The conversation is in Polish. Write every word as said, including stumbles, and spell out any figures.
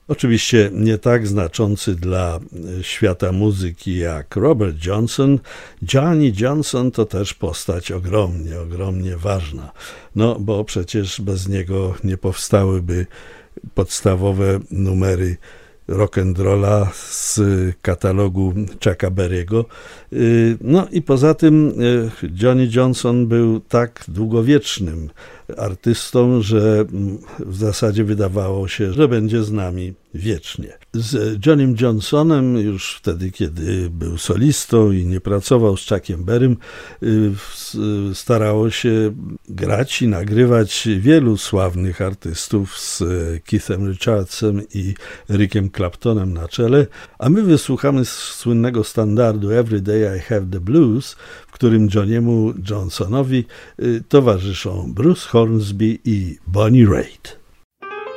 Oczywiście nie tak znaczący dla świata muzyki jak Robert Johnson. Johnny Johnson to też postać ogromnie, ogromnie ważna. No bo przecież bez niego nie powstałyby podstawowe numery rock'n'rolla z katalogu Chucka Berry'ego. No i poza tym Johnny Johnson był tak długowiecznym artystą, że w zasadzie wydawało się, że będzie z nami wiecznie. Z Johnnym Johnsonem już wtedy, kiedy był solistą i nie pracował z Chuckiem Berrym, starało się grać i nagrywać wielu sławnych artystów z Keithem Richardsem i Rickiem Claptonem na czele, a my wysłuchamy słynnego standardu Every Day I Have the Blues, w którym Johnnymu Johnsonowi towarzyszą Bruce Hornsby i Bonnie Raitt.